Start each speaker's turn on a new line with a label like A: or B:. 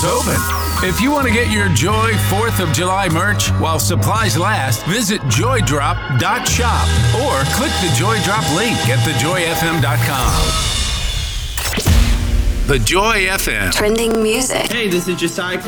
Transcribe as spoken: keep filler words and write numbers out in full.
A: is open. If you want to get your Joy fourth of July merch while supplies last, visit joy drop dot shop or click the Joy Drop link at the joy f m dot com. The Joy F M.
B: Trending music.
C: Hey, this is Josiah